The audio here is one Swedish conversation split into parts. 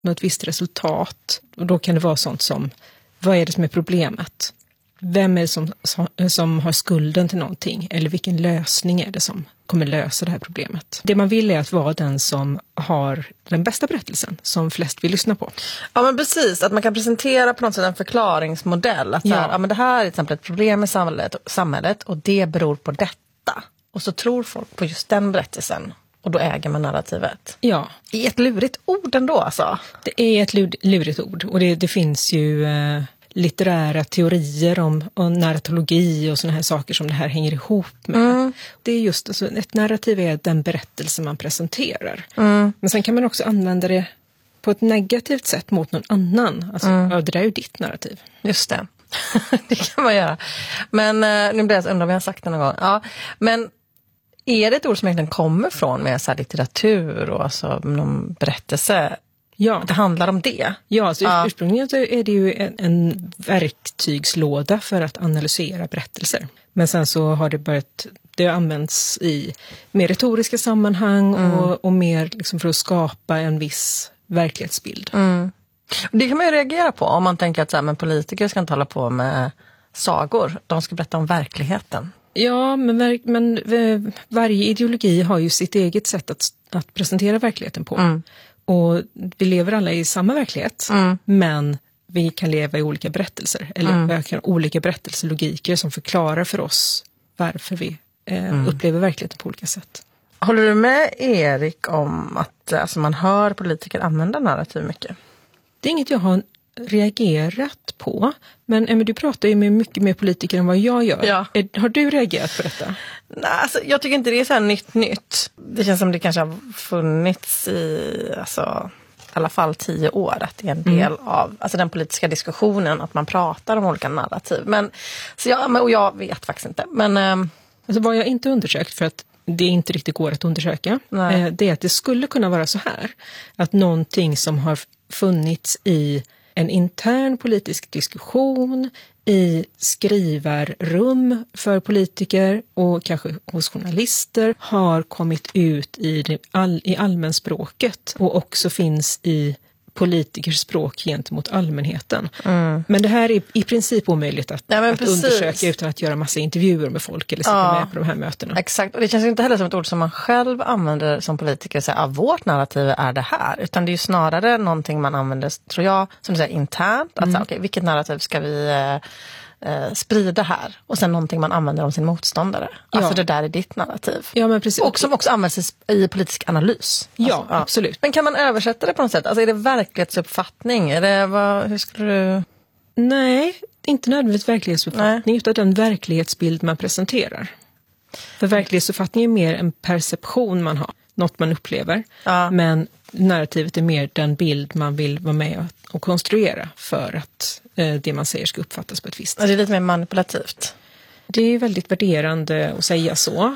något visst resultat. Och då kan det vara sånt som, vad är det som är problemet? Vem är det som har skulden till någonting? Eller vilken lösning är det som kommer lösa det här problemet? Det man vill är att vara den som har den bästa berättelsen som flest vill lyssna på. Ja, men precis. Att man kan presentera på något sätt en förklaringsmodell. Att så här, men det här är till exempel ett problem i samhället och det beror på detta. Och så tror folk på just den berättelsen. Och då äger man narrativet. Ja. Det är ett lurigt ord ändå alltså. Det är ett lurigt ord. Och det finns ju litterära teorier om narratologi och såna här saker som det här hänger ihop med. Det är just, alltså, ett narrativ är den berättelse man presenterar. Men sen kan man också använda det på ett negativt sätt mot någon annan. Alltså, det där är ju ditt narrativ. Just det. Det kan man göra. Men nu blir jag så undrar om jag har sagt det någon gång. Ja, men är det ett ord som egentligen kommer från med så här litteratur och alltså någon berättelse? Ja. Det handlar om det. Ja, alltså ursprungligen så är det ju en verktygslåda för att analysera berättelser. Men sen så har det använts i mer retoriska sammanhang och mer liksom för att skapa en viss verklighetsbild. Det kan man ju reagera på om man tänker att så här, men politiker ska inte hålla på med sagor. De ska berätta om verkligheten. Ja, men varje ideologi har ju sitt eget sätt att presentera verkligheten på. Och vi lever alla i samma verklighet, men vi kan leva i olika berättelser. Eller olika berättelselogiker som förklarar för oss varför vi upplever verkligheten på olika sätt. Håller du med Erik om att alltså, man hör politiker använda narrativ mycket? Det är inget jag har reagerat på. Men du pratar ju med mycket mer politiker än vad jag gör. Ja. Har du reagerat på detta? Nej, alltså, jag tycker inte det är så här nytt. Det känns som det kanske har funnits i alla fall 10 år. Att det är en del av alltså, den politiska diskussionen. Att man pratar om olika narrativ. Och jag vet faktiskt inte. Men, alltså, vad jag inte undersökt för att det inte riktigt går att undersöka. Det är att det skulle kunna vara så här. Att någonting som har funnits i en intern politisk diskussion, i skrivarrum för politiker och kanske hos journalister har kommit ut i allmänspråket och också finns i politikers språk gentemot allmänheten. Men det här är i princip omöjligt att undersöka utan att göra massa intervjuer med folk eller sitta med på de här mötena. Exakt, och det känns ju inte heller som ett ord som man själv använder som politiker och säger vårt narrativ är det här. Utan det är ju snarare någonting man använder, tror jag, som du säger, internt. Att okej, vilket narrativ ska vi sprida här? Och sen någonting man använder om sin motståndare. Alltså det där är ditt narrativ. Ja, men precis. Och som också används i politisk analys. Ja, absolut. Men kan man översätta det på något sätt? Alltså är det verklighetsuppfattning? Är det, hur skulle du... Nej, inte nödvändigtvis verklighetsuppfattning utan den verklighetsbild man presenterar. För verklighetsuppfattning är mer en perception man har. Något man upplever. Men narrativet är mer den bild man vill vara med och konstruera för att det man säger ska uppfattas på ett visst sätt. Det är lite mer manipulativt. Det är väldigt värderande att säga så.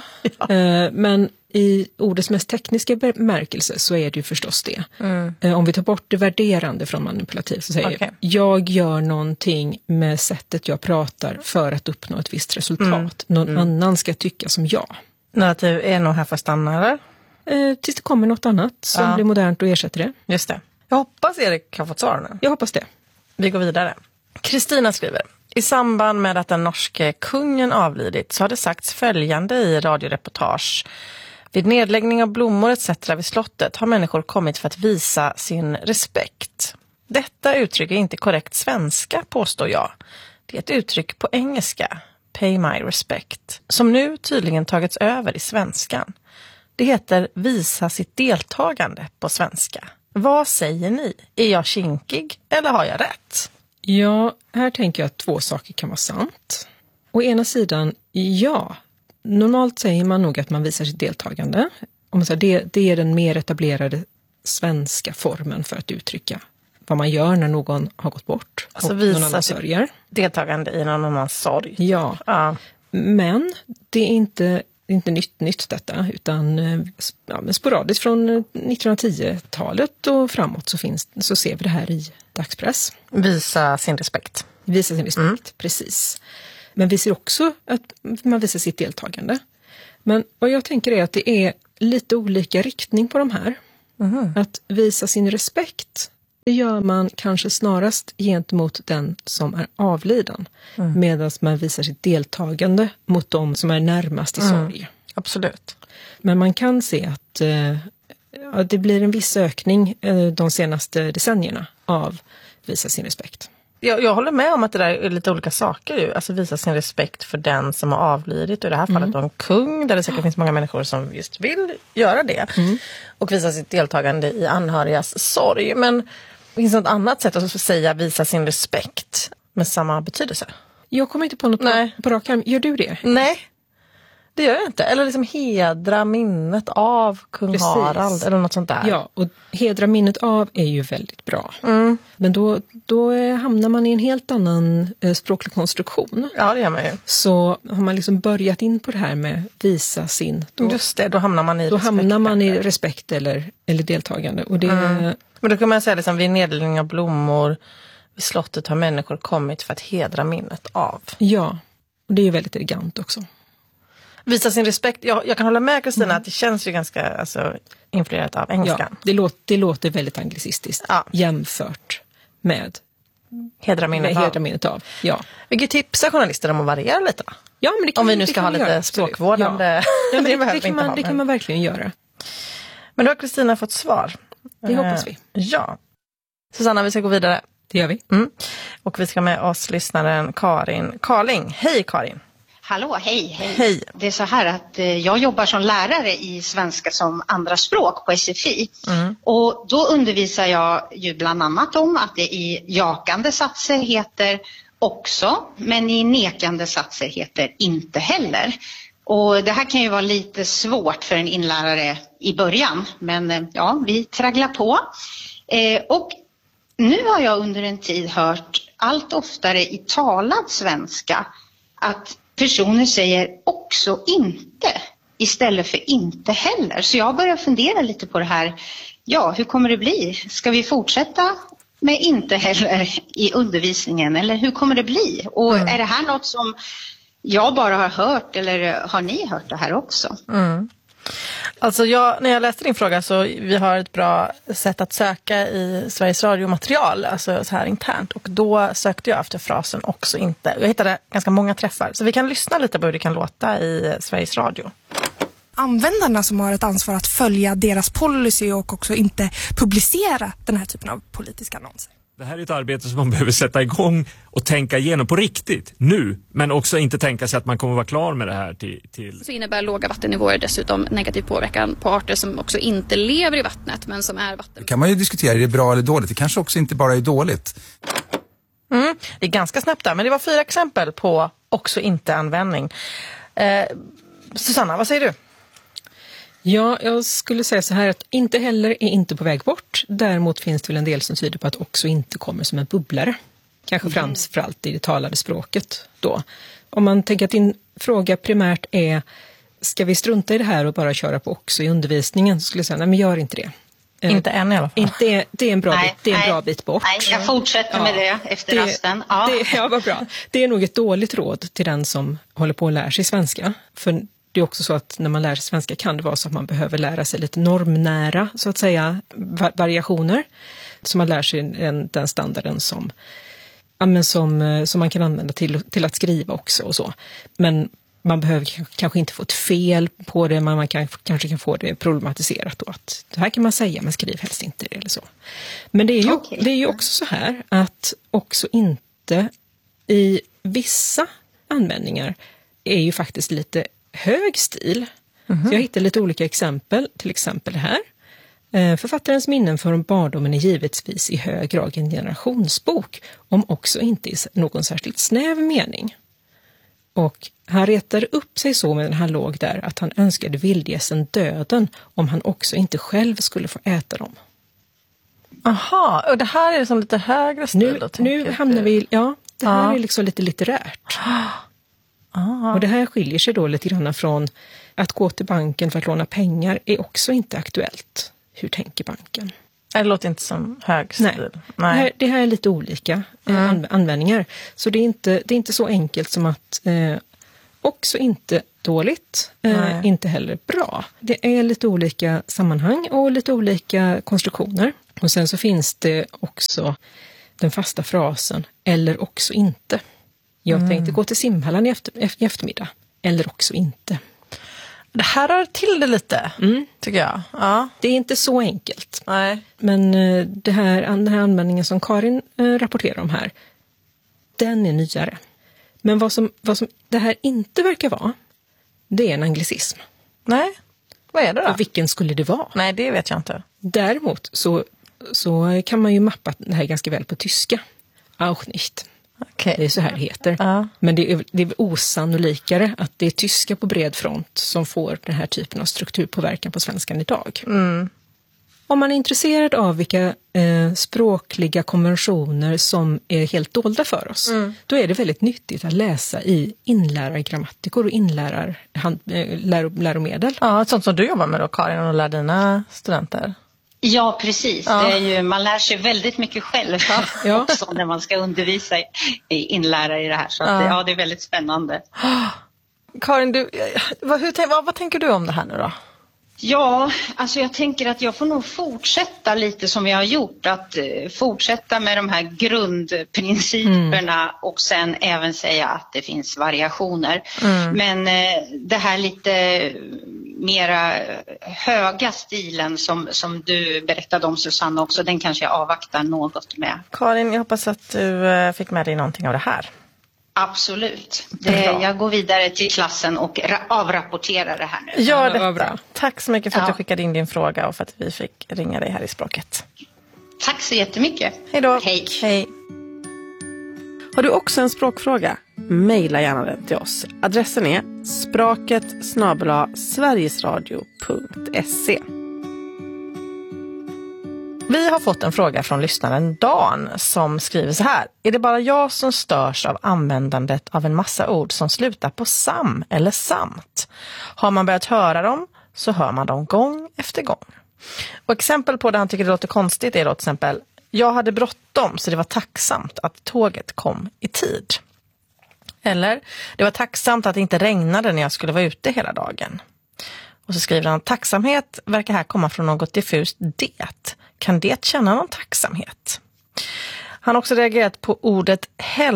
Men i ordets mest tekniska bemärkelse så är det ju förstås det. Om vi tar bort det värderande från manipulativt så säger jag gör någonting med sättet jag pratar för att uppnå ett visst resultat. Någon annan ska tycka som jag. Narrativ är nog här för stannar. Tills det kommer något annat som blir modernt och ersätter det. Just det. Jag hoppas Erik har fått svar nu. Jag hoppas det. Vi går vidare. Kristina skriver: i samband med att den norske kungen avlidit så har det sagts följande i radioreportage. Vid nedläggning av blommor etc. vid slottet har människor kommit för att visa sin respekt. Detta uttryck är inte korrekt svenska, påstår jag. Det är ett uttryck på engelska, pay my respect, som nu tydligen tagits över i svenskan. Det heter visa sitt deltagande på svenska. Vad säger ni? Är jag kinkig eller har jag rätt? Ja, här tänker jag att 2 saker kan vara sant. Å ena sidan, ja. Normalt säger man nog att man visar sitt deltagande. Om man säger, det är den mer etablerade svenska formen för att uttrycka vad man gör när någon har gått bort. Alltså och visa någon annan sörjer. Deltagande i någon annans sorg. Ja, men det är inte nytt detta, utan sporadiskt från 1910-talet och framåt så ser vi det här i dagspress. Visa sin respekt. Visa sin respekt, precis. Men vi ser också att man visar sitt deltagande. Men vad jag tänker är att det är lite olika riktning på de här. Att visa sin respekt Det gör man kanske snarast gentemot den som är avliden, medan man visar sitt deltagande mot de som är närmast i sorg. Absolut. Men man kan se att det blir en viss ökning de senaste decennierna av visa sin respekt. Jag håller med om att det där är lite olika saker ju. Alltså visa sin respekt för den som har avlidit. Och i det här fallet då en kung, där det säkert finns många människor som just vill göra det. Och visa sitt deltagande i anhörigas sorg. Men finns det något annat sätt att säga visa sin respekt med samma betydelse? Jag kommer inte på något på rak arm. Gör du det? Nej, det gör jag inte. Eller liksom hedra minnet av kung Harald eller något sånt där. Ja, och hedra minnet av är ju väldigt bra. Men då hamnar man i en helt annan språklig konstruktion. Ja, det gör man ju. Så har man liksom börjat in på det här med visa sin... Just det, då hamnar man i då respekt. Hamnar man i respekt eller deltagande. Och det, Men då kan man säga liksom, vid nedläggning av blommor vid slottet har människor kommit för att hedra minnet av. Ja, och det är ju väldigt elegant också. Visa sin respekt. Jag kan hålla med Kristina att det känns ju ganska influerat av engelskan. Ja, det låter väldigt anglicistiskt jämfört med hedra minnet av. Ja. Vilket tipsar journalister om att variera lite då? Ja, men det kan, om vi nu ska ha lite språkvårdande. Ja. Det kan man verkligen göra. Men då har Kristina fått svar. Det hoppas vi. Ja. Susanna, vi ska gå vidare. Det gör vi. Och vi ska med oss lyssnaren Karin Karling. Hej Karin! Hallå, hej. Det är så här att jag jobbar som lärare i svenska som andra språk på SFI. Och då undervisar jag ju bland annat om att det i jakande satser heter också, men i nekande satser heter inte heller. Och det här kan ju vara lite svårt för en inlärare i början, men ja, vi tragglar på. Och nu har jag under en tid hört allt oftare i talad svenska att personer säger också inte istället för inte heller. Så jag börjar fundera lite på det här. Ja, hur kommer det bli? Ska vi fortsätta med inte heller i undervisningen? Eller hur kommer det bli? Och är det här något som jag bara har hört eller har ni hört det här också? Alltså när jag läste din fråga så vi har ett bra sätt att söka i Sveriges radiomaterial, alltså så här internt. Och då sökte jag efter frasen också inte. Jag hittade ganska många träffar. Så vi kan lyssna lite på hur det kan låta i Sveriges Radio. Användarna som har ett ansvar att följa deras policy och också inte publicera den här typen av politiska annonser. Det här är ett arbete som man behöver sätta igång och tänka igenom på riktigt nu, men också inte tänka sig att man kommer vara klar med det här till... Så innebär låga vattennivåer dessutom negativ påverkan på arter som också inte lever i vattnet men som är vatten. Det kan man ju diskutera, är det bra eller dåligt? Det kanske också inte bara är dåligt. Det är ganska snabbt där, men det var 4 exempel på också inte användning. Susanna, vad säger du? Ja, jag skulle säga så här att inte heller är inte på väg bort. Däremot finns det väl en del som tyder på att också inte kommer som en bubblare. Kanske framförallt i det talade språket då. Om man tänker att din fråga primärt är, ska vi strunta i det här och bara köra på också i undervisningen? Så skulle jag säga, nej men gör inte det. Inte än i alla fall. Det är en bra bit bort. Nej, jag fortsätter med det efter rasten. Ja, vad bra. Det är nog ett dåligt råd till den som håller på att lära sig svenska. För det är också så att när man lär sig svenska kan det vara så att man behöver lära sig lite normnära, så att säga, variationer. Så man lär sig den standarden som man kan använda till att skriva också och så. Men man behöver kanske inte få ett fel på det, men man kanske kan få det problematiserat då, att det här kan man säga, men skriv helst inte det eller så. Men det är ju också så här att också inte i vissa användningar är ju faktiskt lite hög stil. Så jag hittade lite olika exempel, till exempel det här. Författarens minnen från barndomen är givetvis i hög grad en generationsbok, om också inte i någon särskilt snäv mening. Och han retade upp sig så med den här låg där att han önskade vildgässen döden om han också inte själv skulle få äta dem. Aha, och det här är liksom lite högre stil. Nu hamnar vi, det här är liksom lite litterärt. Och det här skiljer sig då lite grann från att gå till banken för att låna pengar är också inte aktuellt. Hur tänker banken? Det låter inte som hög stil. Nej. Det här är lite olika användningar. Så det är inte så enkelt som att också inte dåligt, inte heller bra. Det är lite olika sammanhang och lite olika konstruktioner. Och sen så finns det också den fasta frasen, eller också inte. Jag tänkte gå till simhallen i eftermiddag, eller också inte. Det här rör till det lite, tycker jag. Ja. Det är inte så enkelt. Nej. Men den här användningen som Karin rapporterar om här, den är nyare. Men vad som det här inte verkar vara, det är en anglicism. Nej, vad är det då? Och vilken skulle det vara? Nej, det vet jag inte. Däremot så kan man ju mappa det här ganska väl på tyska. Auch nicht. Okay. Det är så här det heter. Ja. Men det är osannolikare att det är tyska på bred front som får den här typen av strukturpåverkan på svenskan idag. Om man är intresserad av vilka språkliga konventioner som är helt dolda för oss, då är det väldigt nyttigt att läsa i inlärargrammatikor och läromedel. Ja, sånt som du jobbar med då, Karin, och lär dina studenter. Ja, precis. Ja. Det är ju, man lär sig väldigt mycket själv också när man ska undervisa inlärare i det här. Så att, det är väldigt spännande. Karin, vad tänker du om det här nu då? Ja, alltså jag tänker att jag får nog fortsätta lite som jag har gjort. Att fortsätta med de här grundprinciperna och sen även säga att det finns variationer. Men det här lite mera höga stilen som du berättade om, Susanna, också, den kanske jag avvaktar något med. Karin, jag hoppas att du fick med dig någonting av det här. Absolut. Jag går vidare till klassen och avrapporterar det här nu. Ja, det var bra. Tack så mycket för att du skickade in din fråga och för att vi fick ringa dig här i Språket. Tack så jättemycket. Hej då. Hej. Hej. Har du också en språkfråga? Maila gärna den till oss. Adressen är spraket@sverigesradio.se. Vi har fått en fråga från lyssnaren Dan som skriver så här. Är det bara jag som störs av användandet av en massa ord som slutar på sam eller samt? Har man börjat höra dem så hör man dem gång efter gång. Och exempel på det han tycker det låter konstigt är då till exempel: jag hade bråttom så det var tacksamt att tåget kom i tid. Eller: det var tacksamt att det inte regnade när jag skulle vara ute hela dagen. Och så skriver han: tacksamhet verkar här komma från något diffust det. Kan det känna någon tacksamhet? Han har också reagerat på ordet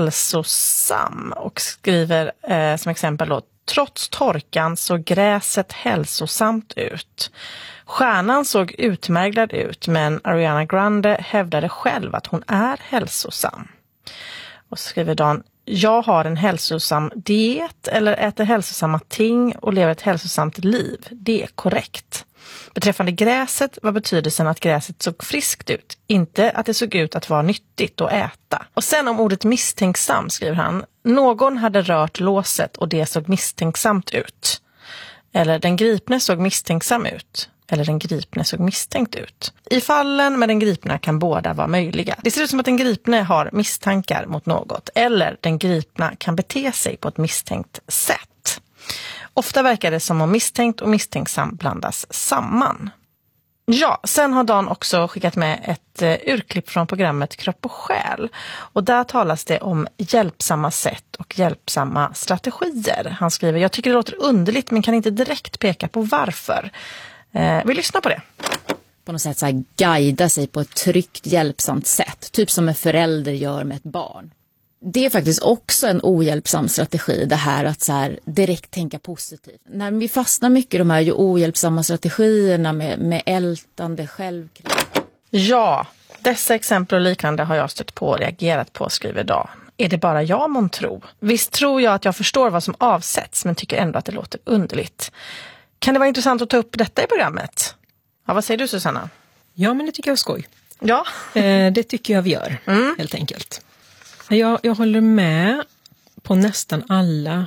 hälsosam och skriver som exempel då: trots torkan såg gräset hälsosamt ut. Stjärnan såg utmärglad ut, men Ariana Grande hävdade själv att hon är hälsosam. Och så skriver Dan: jag har en hälsosam diet eller äter hälsosamma ting och lever ett hälsosamt liv. Det är korrekt. Beträffande gräset var betydelsen att gräset såg friskt ut, inte att det såg ut att vara nyttigt att äta. Och sen om ordet misstänksam skriver han: någon hade rört låset och det såg misstänksamt ut. Eller den gripne såg misstänksam ut. Eller den gripne såg misstänkt ut. I fallen med den gripna kan båda vara möjliga. Det ser ut som att den gripne har misstankar mot något. Eller den gripna kan bete sig på ett misstänkt sätt. Ofta verkar det som om misstänkt och misstänksam blandas samman. Ja, sen har Dan också skickat med ett urklipp från programmet Kropp och själ. Och där talas det om hjälpsamma sätt och hjälpsamma strategier. Han skriver: jag tycker det låter underligt men kan inte direkt peka på varför. Vi lyssnar på det. På något sätt så här guida sig på ett tryggt, hjälpsamt sätt. Typ som en förälder gör med ett barn. Det är faktiskt också en ohjälpsam strategi, det här att så här direkt tänka positivt. När vi fastnar mycket i de här ohjälpsamma strategierna med ältande självkritik. Ja, dessa exempel och liknande har jag stött på och reagerat på, skriver Dan. Är det bara jag mån tro? Visst tror jag att jag förstår vad som avsätts, men tycker ändå att det låter underligt. Kan det vara intressant att ta upp detta i programmet? Ja, vad säger du, Susanna? Ja, men det tycker jag är skoj. Ja. Det tycker jag vi gör, helt enkelt. Jag håller med på nästan alla.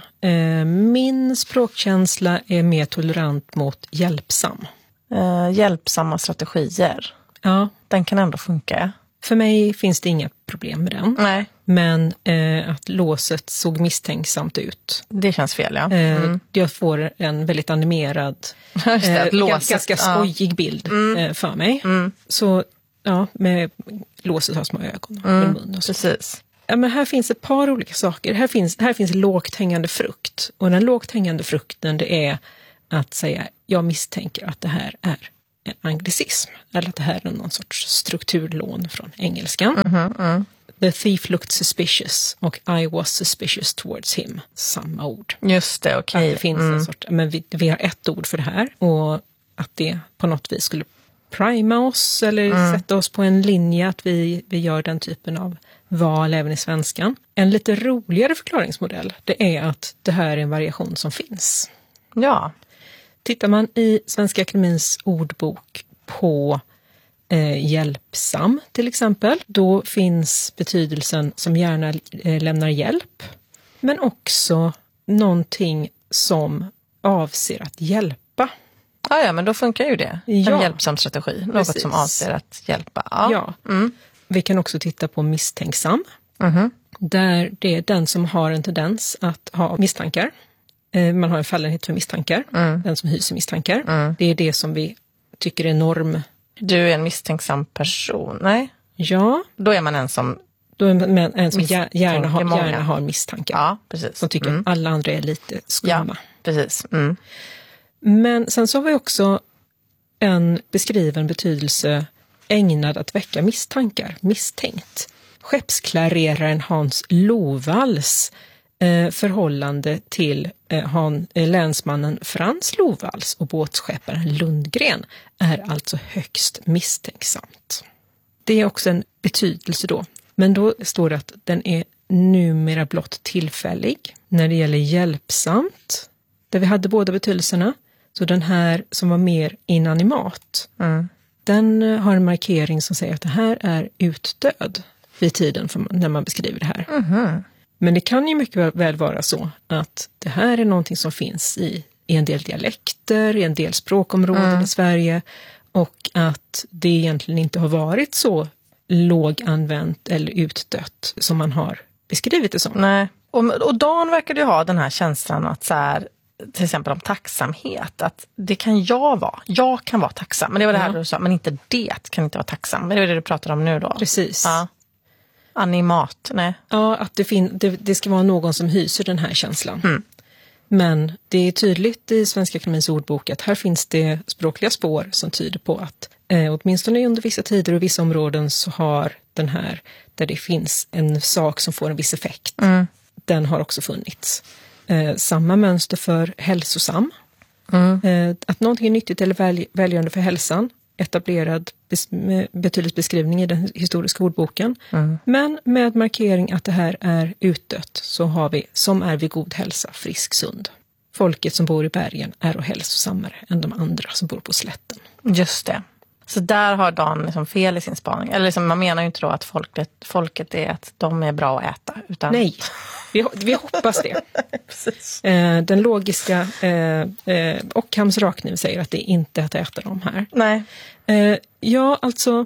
Min språkkänsla är mer tolerant mot hjälpsam. Hjälpsamma strategier. Ja. Den kan ändå funka. För mig finns det inga problem med den. Nej. Men att låset såg misstänksamt ut. Det känns fel, ja. Jag får en väldigt animerad, ganska skojig bild för mig. Så ja, med låset har små ögon och mun. Och så. Precis. men här finns ett par olika saker. Här finns lågt hängande frukt. Och den lågt hängande frukten, det är att säga, jag misstänker att det här är en anglicism. Eller att det här är någon sorts strukturlån från engelskan. The thief looked suspicious och I was suspicious towards him. Samma ord. Just det, okej. Att det finns en sort, men vi har ett ord för det här. Och att det på något vis skulle prima oss eller sätta oss på en linje att vi gör den typen av val även i svenskan. En lite roligare förklaringsmodell, det är att det här är en variation som finns. Ja. Tittar man i Svenska Akademins ordbok på hjälpsam till exempel, då finns betydelsen som gärna lämnar hjälp, men också någonting som avser att hjälpa. Ja, men då funkar ju det. En hjälpsam strategi, något precis. som avser att hjälpa. Ja. Vi kan också titta på misstänksam, där det är den som har en tendens att ha misstankar. Man har en fallenhet för misstankar, den som hyser misstankar. Det är det som vi tycker är norm. Du är en misstänksam person, nej? Ja. Då är man en som... gärna har misstankar. Ja, precis. Som tycker att alla andra är lite skumma. Ja, precis. Men sen så har vi också en beskriven betydelse ägnad att väcka misstankar, misstänkt. Skeppsklareraren Hans Lovalls förhållande till länsmannen Frans Lovalls och båtskepparen Lundgren är alltså högst misstänksamt. Det är också en betydelse då. Men då står det att den är numera blott tillfällig. När det gäller hjälpsamt, där vi hade båda betydelserna, så den här som var mer inanimat, den har en markering som säger att det här är utdöd vid tiden när man beskriver det här. Men det kan ju mycket väl vara så att det här är någonting som finns i en del dialekter, i en del språkområden i Sverige, och att det egentligen inte har varit så låganvänt eller utdött som man har beskrivit det som. Nej. Och Dan verkar ju ha den här känslan att så här, till exempel om tacksamhet, att det kan jag vara. Jag kan vara tacksam. Men det var det här du sa, men inte det kan inte vara tacksam. Men det är det du pratar om nu då. Precis. Ja. Animat, nej. Ja, att det ska vara någon som hyser den här känslan. Men det är tydligt i Svenska Akademins ordbok att här finns det språkliga spår som tyder på att åtminstone under vissa tider och vissa områden så har den här, där det finns en sak som får en viss effekt, den har också funnits. Samma mönster för hälsosam. Att någonting är nyttigt eller välgörande för hälsan, etablerad betydelsebeskrivning i den historiska ordboken. Men med markering att det här är utdött, så har vi som är vid god hälsa, frisk, sund. Folket som bor i bergen är och hälsosammare än de andra som bor på slätten. Just det. Så där har Dan liksom fel i sin spaning. Eller liksom, man menar ju inte då att folket är att de är bra att äta. Utan... Nej, vi hoppas det. Precis. Den logiska Ockhams rakkniv säger att det inte är att äta dem här. Nej. Ja, alltså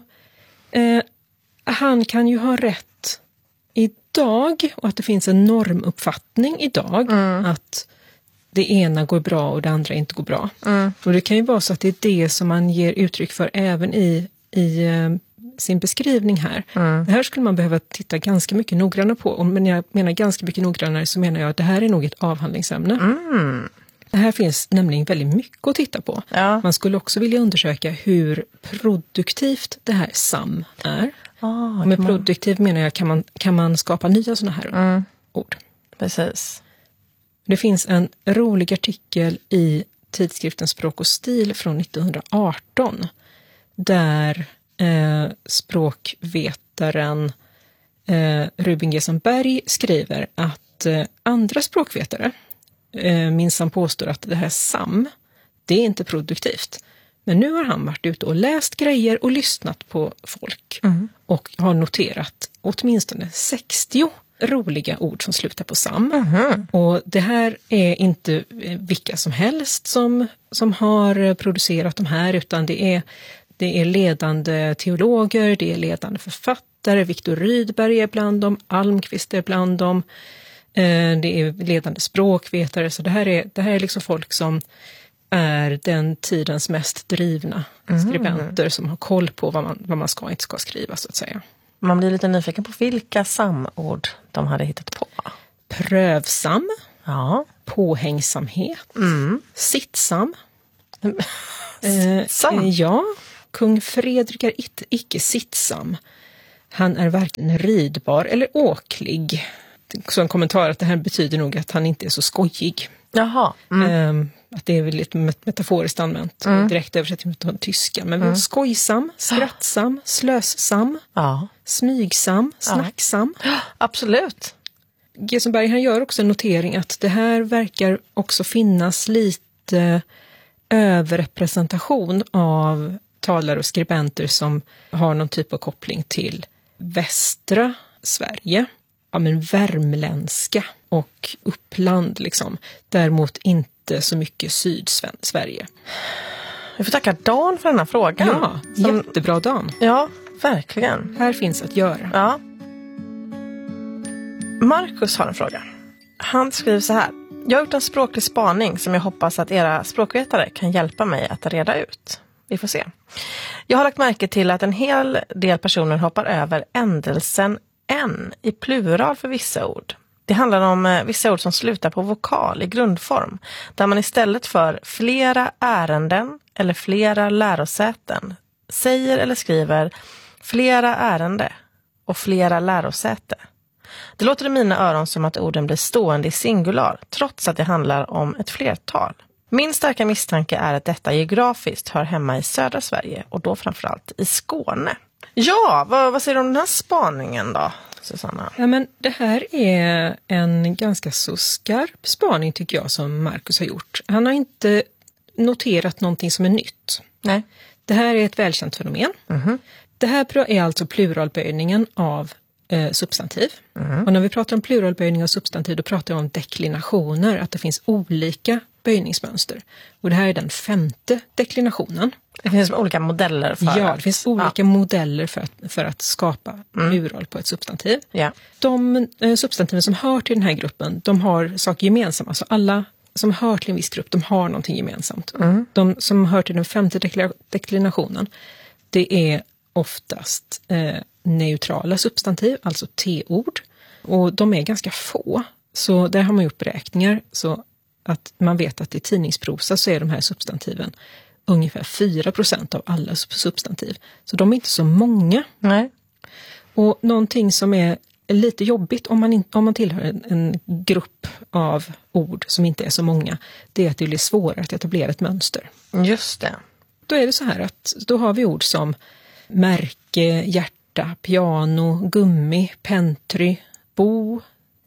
han kan ju ha rätt idag, och att det finns en normuppfattning idag att det ena går bra och det andra inte går bra. Och det kan ju vara så att det är det som man ger uttryck för även i sin beskrivning här. Det här skulle man behöva titta ganska mycket noggrannare på. Och när jag menar ganska mycket noggrannare så menar jag att det här är nog ett avhandlingsämne. Det här finns nämligen väldigt mycket att titta på. Ja. Man skulle också vilja undersöka hur produktivt det här SAM är. Och med produktiv menar jag kan man skapa nya sådana här ord. Precis. Det finns en rolig artikel i tidskriften Språk och stil från 1918 där språkvetaren Ruben Gesenberg skriver att andra språkvetare minsann påstår att det här SAM, det är inte produktivt. Men nu har han varit ute och läst grejer och lyssnat på folk och har noterat åtminstone 60 roliga ord som slutar på SAM. Och det här är inte vilka som helst som har producerat de här, utan det är ledande teologer, det är ledande författare, Viktor Rydberg är bland dem, Almqvist är bland dem, det är ledande språkvetare, så det här är liksom folk som är den tidens mest drivna skribenter som har koll på vad man ska och inte ska skriva, så att säga. Man blir lite nyfiken på vilka samord de hade hittat på. Prövsam. Ja. Påhängsamhet. Sittsam. Sittsam? Ja. Kung Fredrik är icke sittsam. Han är varken ridbar eller åklig. Så en kommentar att det här betyder nog att han inte är så skojig. Jaha. Att det är väl lite metaforiskt använt. Direkt översättning från tyska. Men vi har skojsam, skrattsam, slössam, smygsam, snacksam. Absolut. Gesenberg, han gör också en notering att det här verkar också finnas lite överrepresentation av talare och skribenter som har någon typ av koppling till västra Sverige. Ja, men värmländska och Uppland liksom. Däremot inte så mycket Sydsverige. Vi får tacka Dan för den här frågan. Ja, jättebra Dan. Ja, verkligen. Här finns att göra. Ja. Marcus har en fråga. Han skriver så här. Jag har gjort en språklig spaning som jag hoppas att era språkvetare kan hjälpa mig att reda ut. Vi får se. Jag har lagt märke till att en hel del personer hoppar över ändelsen en i plural för vissa ord. Det handlar om vissa ord som slutar på vokal i grundform, där man istället för flera ärenden eller flera lärosäten säger eller skriver flera ärende och flera lärosäte. Det låter i mina öron som att orden blir stående i singular, trots att det handlar om ett flertal. Min starka misstanke är att detta geografiskt hör hemma i södra Sverige och då framförallt i Skåne. Ja, vad säger du om den här spaningen då, Susanna? Ja, men det här är en ganska så skarp spaning tycker jag som Marcus har gjort. Han har inte noterat någonting som är nytt. Nej. Det här är ett välkänt fenomen. Det här är alltså pluralböjningen av substantiv. Och när vi pratar om pluralböjning av substantiv då pratar vi om deklinationer, att det finns olika böjningsmönster. Och det här är den 5:e deklinationen. Det finns olika modeller för det finns olika modeller för att skapa plural på ett substantiv. Ja. De substantiven som hör till den här gruppen, de har saker gemensamma. Alltså alla som hör till en viss grupp, de har någonting gemensamt. De som hör till den 5:e deklinationen, det är oftast neutrala substantiv, alltså T-ord. Och de är ganska få. Så där har man gjort beräkningar så att man vet att i tidningsprosa så är de här substantiven ungefär 4% av alla substantiv. Så de är inte så många. Nej. Och någonting som är lite jobbigt om man tillhör en grupp av ord som inte är så många, det är att det blir svårare att etablera ett mönster. Just det. Då är det så här att då har vi ord som märke, hjärta, piano, gummi, pentry, bo,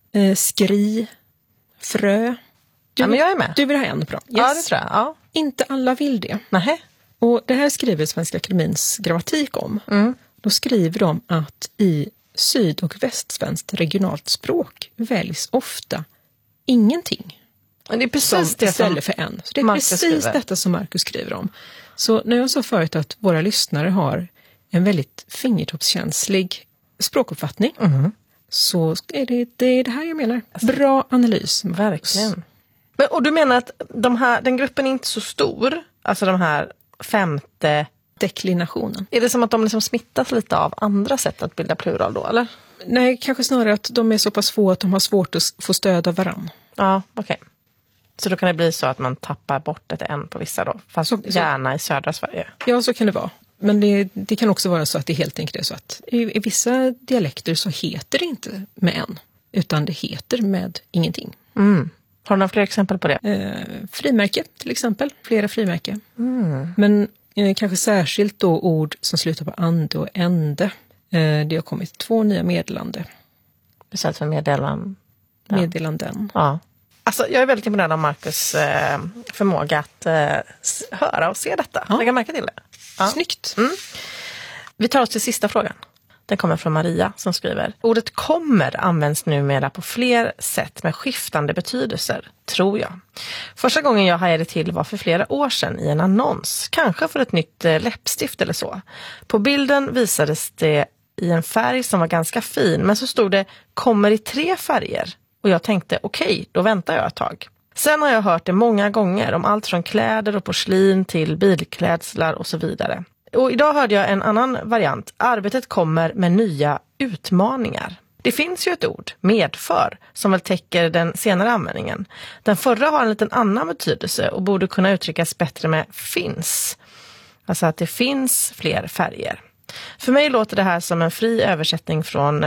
skri, frö. Men jag är med. Du vill ha en bra. Yes. Ja, det tror jag. Ja. Inte alla vill det. Nej. Och det här skriver Svenska Akademins grammatik om. Då skriver de att i syd- och västsvenskt regionalt språk väljs ofta ingenting. Men det är precis det istället för en. Så det är Marcus precis skriver. detta som Marcus skriver om. Så när jag sa förut att våra lyssnare har en väldigt fingertoppskänslig språkuppfattning så är det här jag menar. Bra analys. Verkligen. Men, och du menar att den gruppen är inte så stor, alltså de här 5:e deklinationen. Är det som att de liksom smittas lite av andra sätt att bilda plural då, eller? Nej, kanske snarare att de är så pass få att de har svårt att få stöd av varann. Ja, okej. Så då kan det bli så att man tappar bort ett en på vissa då, fast gärna i södra Sverige. Ja, så kan det vara. Men det kan också vara så att det helt enkelt är så att i vissa dialekter så heter det inte med en, utan det heter med ingenting. Har du några fler exempel på det? Frimärke till exempel, flera frimärke. Men kanske särskilt då ord som slutar på ande och ände. Det har kommit 2 nya meddelande. Istället för meddelanden. Ja. Alltså, jag är väldigt imponerad av Marcus förmåga att höra och se detta. Ja. Lägga märke till det. Ja. Snyggt. Vi tar oss till sista frågan. Den kommer från Maria som skriver. Ordet kommer används numera på fler sätt med skiftande betydelser, tror jag. Första gången jag hajade till var för flera år sedan i en annons. Kanske för ett nytt läppstift eller så. På bilden visades det i en färg som var ganska fin. Men så stod det kommer i 3 färger. Och jag tänkte okej, då väntar jag ett tag. Sen har jag hört det många gånger om allt från kläder och porslin till bilklädslar och så vidare. Och idag hörde jag en annan variant. Arbetet kommer med nya utmaningar. Det finns ju ett ord, medför, som väl täcker den senare användningen. Den förra har en liten annan betydelse och borde kunna uttryckas bättre med finns. Alltså att det finns fler färger. För mig låter det här som en fri översättning från